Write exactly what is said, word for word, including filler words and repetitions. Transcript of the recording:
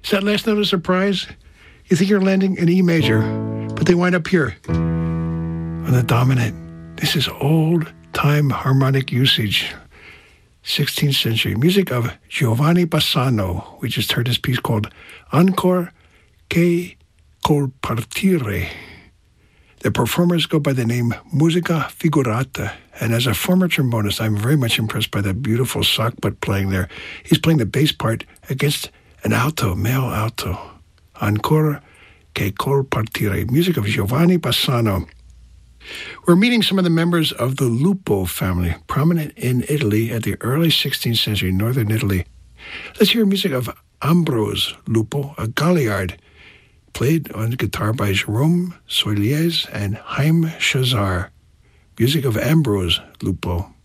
Is that last note a surprise? You think you're landing an E major, but they wind up here on the dominant. This is old-time harmonic usage, sixteenth century. Music of Giovanni Bassano. We just heard this piece called Ancor che col partire. The performers go by the name Musica Figurata, and as a former trombonist, I'm very much impressed by that beautiful sock butt playing there. He's playing the bass part against an alto, male alto. Ancora che col partire, music of Giovanni Bassano. We're meeting some of the members of the Lupo family, prominent in Italy at the early sixteenth century, northern Italy. Let's hear music of Ambrose Lupo, a Galliard, played on guitar by Jérôme Soilies and Haim Chazar. Music of Ambrose Lupo.